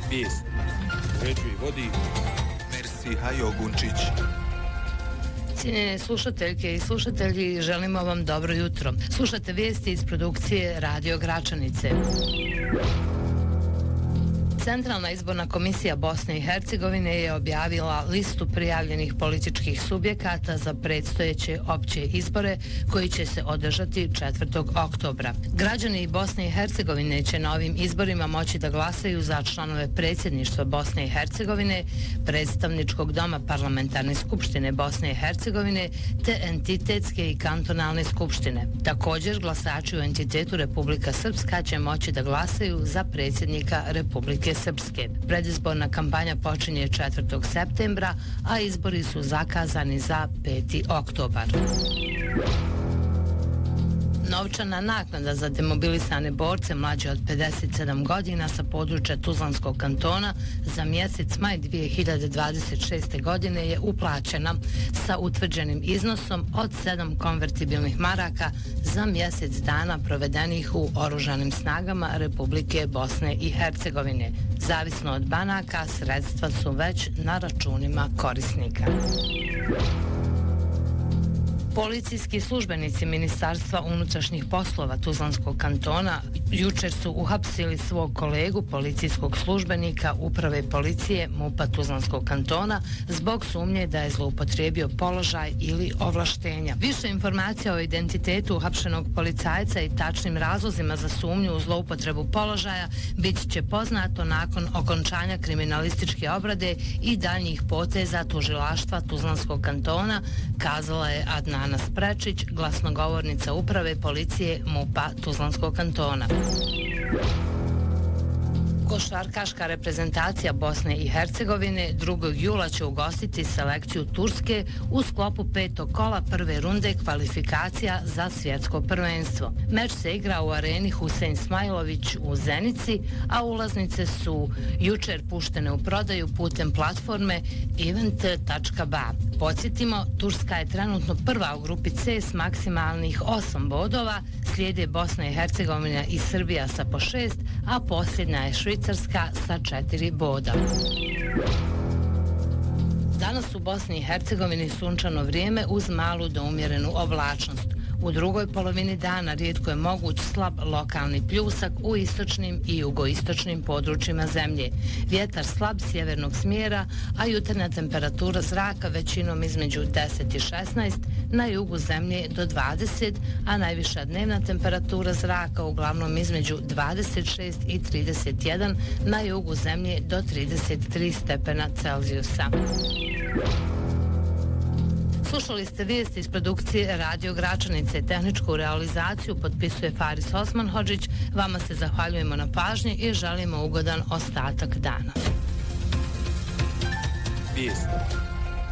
Vijest. Uređuje i vodi Mersi Hajo Gunčić. Cijenjene slušateljke i slušatelji, želimo vam dobro jutro. Slušate vijesti iz produkcije Radio Gračanice. Centralna izborna komisija Bosne i Hercegovine je objavila listu prijavljenih političkih subjekata za predstojeće opće izbore koji će se održati 4. oktobra. Građani Bosne i Hercegovine će na ovim izborima moći da glasaju za članove predsjedništva Bosne i Hercegovine, predstavničkog doma Parlamentarne skupštine Bosne i Hercegovine te entitetske i kantonalne skupštine. Također, glasači u entitetu Republika Srpska će moći da glasaju za predsjednika Republike Srpske. Predizborna kampanja počinje 4. septembra, a izbori su zakazani za 5. oktobar. Novčana naknada za demobilisane borce mlađe od 57 godina sa područja Tuzlanskog kantona za mjesec maj 2026. godine je uplaćena sa utvrđenim iznosom od 7 konvertibilnih maraka za mjesec dana provedenih u Oružanim snagama Republike Bosne i Hercegovine. Zavisno od banaka, sredstva su već na računima korisnika. Policijski službenici Ministarstva unutrašnjih poslova Tuzlanskog kantona jučer su uhapsili svog kolegu policijskog službenika Uprave policije MUP-a Tuzlanskog kantona zbog sumnje da je zloupotrijebio položaj ili ovlaštenja. Više informacija o identitetu uhapšenog policajca i tačnim razlozima za sumnju u zloupotrebu položaja bit će poznato nakon okončanja kriminalističke obrade i daljnjih poteza tužilaštva Tuzlanskog kantona, kazala je Adnana Sprečić, glasnogovornica Uprave policije MUP-a Tuzlanskog kantona. Košarkaška reprezentacija Bosne i Hercegovine 2. jula će ugostiti selekciju Turske u sklopu 5. kola prve runde kvalifikacija za svjetsko prvenstvo. Meč se igra u areni Husein Smajlović u Zenici, a ulaznice jučer puštene u prodaju putem platforme event.ba. Podsjetimo, Turska je trenutno prva u grupi C s maksimalnih 8 bodova, slijede Bosna i Hercegovina i Srbija sa po 6, a posljednja je Švicarska sa 4 boda. Danas u Bosni i Hercegovini sunčano vrijeme uz malu do umjerenu oblačnost. U drugoj polovini dana rijetko je moguć slab lokalni pljusak u istočnim i jugoistočnim područjima zemlje. Vjetar slab sjevernog smjera, a jutarnja temperatura zraka većinom između 10 i 16, na jugu zemlje do 20, a najviša dnevna temperatura zraka uglavnom između 26 i 31, na jugu zemlje do 33 stepena Celzijusa. Slušali ste vijesti iz produkcije Radio Gračanice. Tehničku realizaciju potpisuje Faris Osmanhodžić. Vama se zahvaljujemo na pažnji i želimo ugodan ostatak dana. Vijesti.